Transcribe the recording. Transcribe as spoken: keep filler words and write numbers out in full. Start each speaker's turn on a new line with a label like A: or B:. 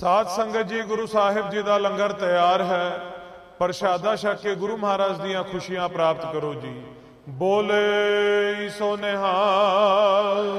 A: साध संगत जी गुरु साहिब जी का लंगर तैयार है, प्रशादा छक के गुरु महाराज दियां खुशियां प्राप्त करो जी। बोले सो निहाल।